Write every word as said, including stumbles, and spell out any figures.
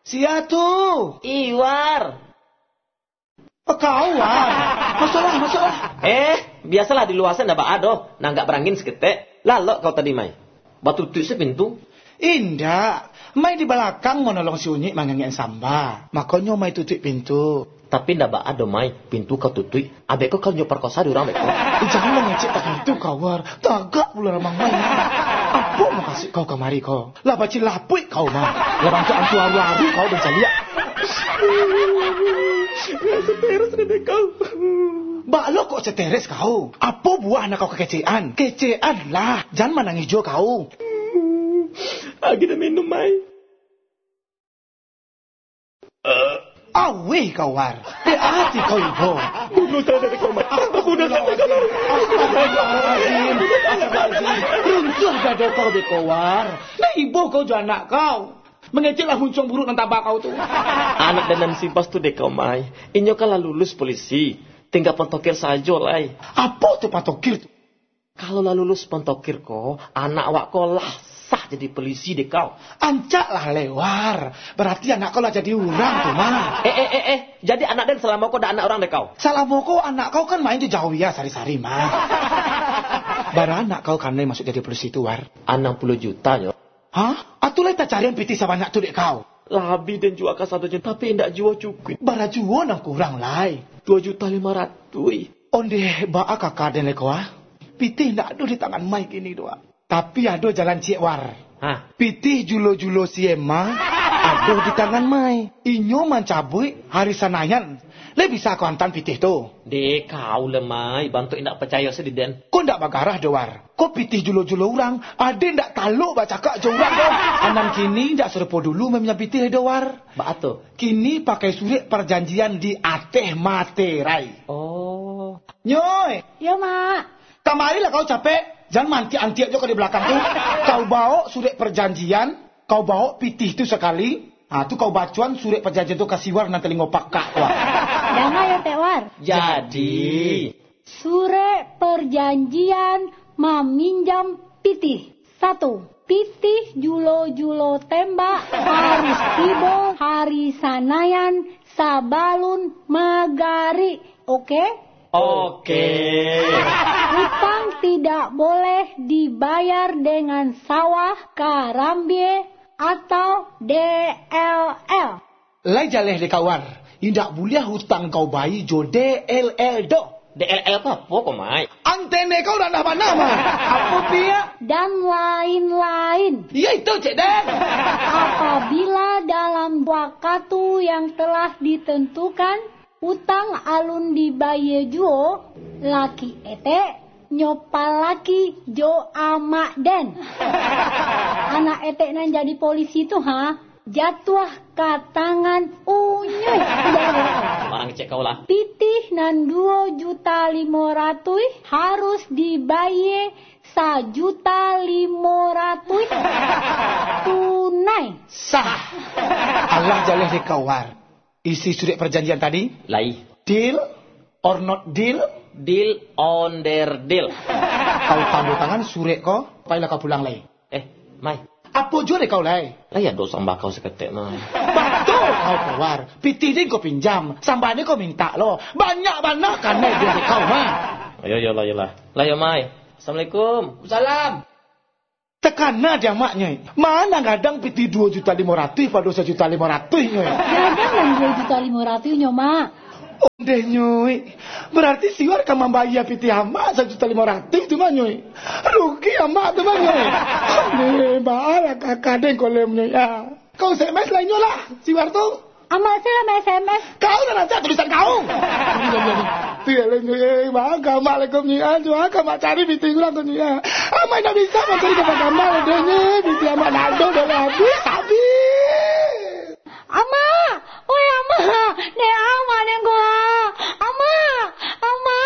Sia tuh. Iwar. Oh, kau war. Masalah, masalah. Eh, biasalah di luar sana ndak ado, nah nggak berangin seketek. Lalu kau tadi mai. Batu tutup sepintu. Indah. Mai di belakang mau nolong si Unyik mangangin samba. Makanya mai tutup pintu. Tapi ndak ado mai, pintu kau tutup. Abek kau kau nyoperkosa di orang beko. Eh, jangan ngecek tak itu kau war. Tagak pula ramang mai. Apa mau kasih kau kemari kau? Lah baci lapui kau mah. Lah bangsa antu waru kau dan saya. Seteres deh kau. Balok kok seteres kau. Apa buah anak kau kekecean? Kecean lah. Jangan manang hijau kau. Lagi dah minum mai. Uh. Awih kau war. Hati kau ibu. Bunuh saya dari kau mai. Bunuh saya dari kau. Runtuh gado kau beko war. Nah ibu kau jo anak kau. Mengeceklah huncung buruk dan tabak kau tu. Anak dan simpas tu dek kau mai. Inyo kalah lulus polisi. Tinggal pentokir saja lah. Apa tu pentokir tu? Kalau lah lulus pentokir kau, anak awak kau lah sah jadi polisi dek kau. Ancak lah lewar. Berarti anak kau lah jadi orang tu mah. Eh eh eh eh. Jadi anak dan selama kau dah anak orang dek kau. Selama kau anak kau kan main di jauh ya sari-sari mah. Bara anak kau kan masuk jadi polisi tu war. enam puluh juta yo. Hah? Atulah tak cari yang piti sebanyak tu dek kau. Labi dan jual ke satu juta, tapi tidak jual cukup. Bara jual nak kurang lai. Dua juta lima ratus. Onde baa kakak dan leko ah. Piti tidak ada di tangan mai kini doa. Tapi ada jalan cik war. Hah? Piti julo-julo siema ada di tangan mai. Inyo mencabui hari sanayan. Le bisa kau antan pitih tu. Dek kau lemai, bantu indak percaya sediden. Kau ndak bagarah doar. Kau pitih julo-julo orang, ada ndak taluk baca kak jorang kau. Anan kini ndak serupa dulu memnya pitih doar. Ba atu. Kini pakai surat perjanjian di ateh materai. Oh. Nyoy. Ya, Mak. Kamarilah kau capek. Jangan manti-anti aja kau di belakang tu. Kau bawa surat perjanjian, kau bawa pitih tu sekali. Ah tu kau bacuan surat perjanjian tu kasih war nanti ngopak kak wah. Jangan ya Teh War. Jadi surat perjanjian meminjam pitih. Satu. Pitih julo-julo tembak harus tiba hari sanayan sabalun magari. Oke? Oke. Hutang tidak boleh dibayar dengan sawah, karambie, atau D L L. Lai jaleh de kawar. Indak boleh hutang kau bayi jo D L L do. D L L apa apa kau mai? Antene kau dah apa nama? Apa pia? Dan lain-lain. Ya itu cik Den. Apabila dalam waktu yang telah ditentukan hutang alun dibayar juo, laki ete nyopal laki jo amak den. Anak etek nan jadi polisi tu ha, jatuh ke tangan Unyuy. Orang cek kau lah. Pitih nan dua juta lima ratus harus dibayar sajuta lima ratus tunai. Sah. Allah jaleh de kawar. Isi surat perjanjian tadi? Lai. Deal or not deal? Deal on their deal. Kau tanda tangan surat kau, payahlah kau pulang lai. Eh, mai. Apa jua kau lai? Lah ya dosa bakau seketek mai. Betul kau keluar. Pitih ni kau pinjam, sambal ni kau minta lo. Banyak-banyak kan mai dia kau mah. Ayo yo lah yo lah. Lah yo mai. Assalamualaikum. Salam. Tekana dia maknya. Mana kadang pitih dua juta lima ratus pada satu juta lima ratus nyoy. Kadang yang dua juta lima ratus nyo mak. Onde nyoy. Berarti siwar ka membayar pitih amak satu juta lima ratus tu mah nyoy. Rugi amak tu mah nyoy. Onde baala kakadeng kolem nyoy. Ya. Kau S M S lainnya lah siwar tu. Amak saya sama S M S. Kau dah nanti tulisan kau. Tiada nyoy. Mak Assalamualaikum nyoy. Aduh, kau mak cari pitih kurang tu nyoy. Amak dah bisa mak cari kepada kamal deh nyoy.